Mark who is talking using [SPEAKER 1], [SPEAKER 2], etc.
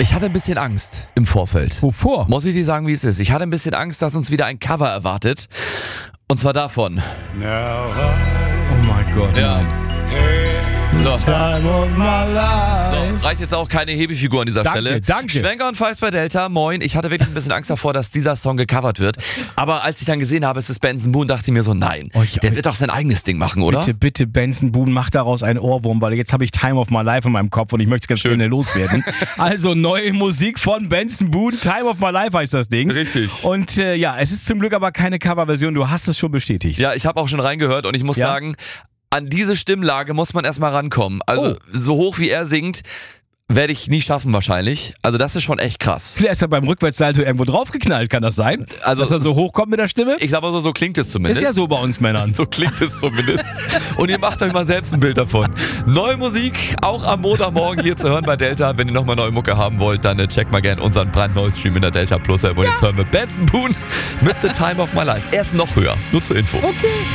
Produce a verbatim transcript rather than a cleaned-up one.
[SPEAKER 1] Ich hatte ein bisschen Angst im Vorfeld.
[SPEAKER 2] Wovor?
[SPEAKER 1] Muss ich dir sagen, wie es ist? Ich hatte ein bisschen Angst, dass uns wieder ein Cover erwartet. Und zwar davon.
[SPEAKER 2] Oh mein Gott.
[SPEAKER 1] Ja.
[SPEAKER 2] Nein.
[SPEAKER 1] So.
[SPEAKER 2] Time of my life.
[SPEAKER 1] So, reicht jetzt auch keine Hebefigur an dieser
[SPEAKER 2] Danke,
[SPEAKER 1] Stelle.
[SPEAKER 2] danke.
[SPEAKER 1] Schwenker und Feist bei Delta, moin. Ich hatte wirklich ein bisschen Angst davor, dass dieser Song gecovert wird. Aber als ich dann gesehen habe, es ist Benson Boone, dachte ich mir so, nein,
[SPEAKER 2] Oh, ich-
[SPEAKER 1] der wird doch sein eigenes Ding machen, oder?
[SPEAKER 2] Bitte, bitte, Benson Boone, mach daraus einen Ohrwurm, weil jetzt habe ich Time of My Life in meinem Kopf und ich möchte es ganz
[SPEAKER 1] Schön.
[SPEAKER 2] gerne loswerden. Also neue Musik von Benson Boone, Time of My Life heißt das Ding.
[SPEAKER 1] Richtig.
[SPEAKER 2] Und äh, ja, es ist zum Glück aber keine Coverversion, du hast es schon bestätigt.
[SPEAKER 1] Ja, ich habe auch schon reingehört und ich muss
[SPEAKER 2] Ja?
[SPEAKER 1] sagen, an diese Stimmlage muss man erstmal rankommen. Also
[SPEAKER 2] Oh.
[SPEAKER 1] so hoch wie er singt, werde ich nie schaffen wahrscheinlich. Also das ist schon echt krass.
[SPEAKER 2] Vielleicht ist er beim Rückwärtssalto irgendwo draufgeknallt, kann das sein?
[SPEAKER 1] Also-
[SPEAKER 2] Dass er so hochkommt mit der Stimme?
[SPEAKER 1] Ich sag mal so, so klingt es
[SPEAKER 2] Ist
[SPEAKER 1] zumindest.
[SPEAKER 2] ja so bei uns Männern.
[SPEAKER 1] So klingt es zumindest. Und ihr macht euch mal selbst ein Bild davon. Neue Musik, auch am Montagmorgen hier zu hören bei Delta. Wenn ihr nochmal neue Mucke haben wollt, dann äh, checkt mal gerne unseren brandneuen Stream in der Delta Plus App. Und jetzt hören wir Benson Boone mit The Time of My Life. Er ist noch höher. Nur zur Info.
[SPEAKER 2] Okay.